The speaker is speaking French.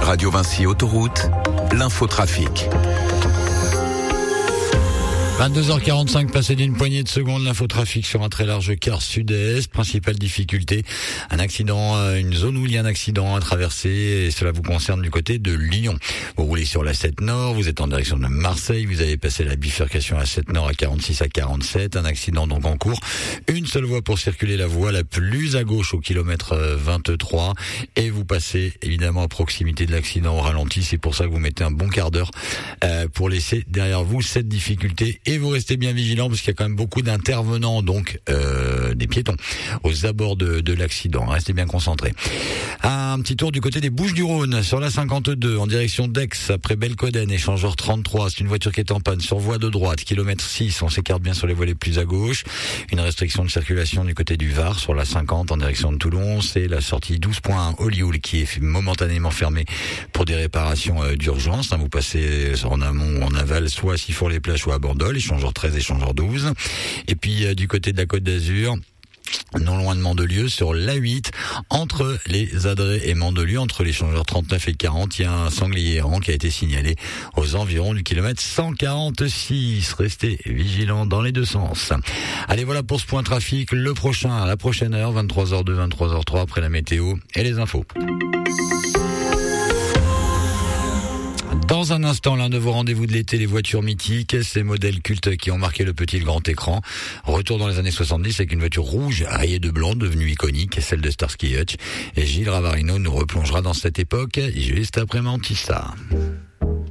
Radio Vinci Autoroute, l'infotrafic. 22h45, passé d'une poignée de secondes, l'infotrafic sur un très large quart sud-est. Principale difficulté, un accident, une zone où il y a un accident à traverser, et cela vous concerne du côté de Lyon. Vous roulez sur la 7 Nord, vous êtes en direction de Marseille, vous avez passé la bifurcation à 7 Nord à 46 à 47, un accident donc en cours. Une seule voie pour circuler, la voie la plus à gauche au kilomètre 23, et vous passez évidemment à proximité de l'accident au ralenti. C'est pour ça que vous mettez un bon quart d'heure pour laisser derrière vous cette difficulté. Et vous restez bien vigilant parce qu'il y a quand même beaucoup d'intervenants, donc des piétons, aux abords de l'accident. Restez bien concentrés. Un petit tour du côté des Bouches-du-Rhône, sur la 52, en direction d'Aix, après Belcoden, échangeur 33. C'est une voiture qui est en panne sur voie de droite, kilomètre 6. On s'écarte bien sur les voies les plus à gauche. Une restriction de circulation du côté du Var, sur la 50, en direction de Toulon. C'est la sortie 12.1 Olioul qui est momentanément fermée pour des réparations d'urgence. Vous passez en amont ou en aval, soit à Sifour-les-Plages ou à Bandol, échangeur 13, échangeur 12. Et puis du côté de la Côte d'Azur, non loin de Mandelieu, sur l'A8, entre les Adrets et Mandelieu, entre l'échangeur 39 et 40, il y a un sanglier errant qui a été signalé aux environs du kilomètre 146. Restez vigilants dans les deux sens. Allez, voilà pour ce point trafic. Le prochain, à la prochaine heure, 23h02, 23h03, après la météo et les infos. Dans un instant, l'un de vos rendez-vous de l'été, les voitures mythiques, ces modèles cultes qui ont marqué le petit et le grand écran. Retour dans les années 70 avec une voiture rouge rayée de blanc, devenue iconique, celle de Starsky Hutch. Et Gilles Ravarino nous replongera dans cette époque juste après Mantissa.